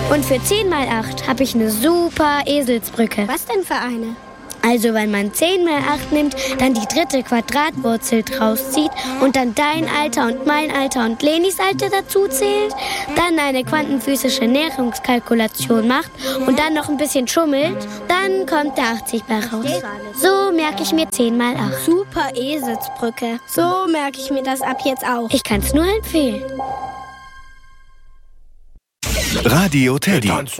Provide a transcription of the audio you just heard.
Und für 10 mal 8 habe ich eine super Eselsbrücke. Was denn für eine? Also wenn man 10 mal 8 nimmt, dann die 3. Quadratwurzel draus zieht und dann dein Alter und mein Alter und Lenis Alter dazu zählt, dann eine quantenphysische Näherungskalkulation macht und dann noch ein bisschen schummelt, dann kommt der 80 bei raus. So merke ich mir 10 mal 8. Super Eselsbrücke. So merke ich mir das ab jetzt auch. Ich kann es nur empfehlen. Radio Teddy.